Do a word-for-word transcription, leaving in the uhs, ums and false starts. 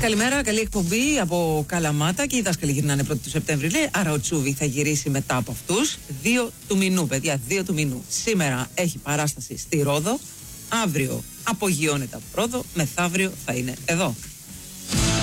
Καλημέρα, καλή εκπομπή από Καλαμάτα και οι δάσκαλοι γυρνάνε πρώτη του Σεπτέμβρη. Λέει, άρα ο Τσούβι θα γυρίσει μετά από αυτούς. δύο του μηνού, παιδιά, δύο του μηνού. Σήμερα έχει παράσταση στη Ρόδο. Αύριο απογειώνεται από Ρόδο. Μεθαύριο θα είναι εδώ.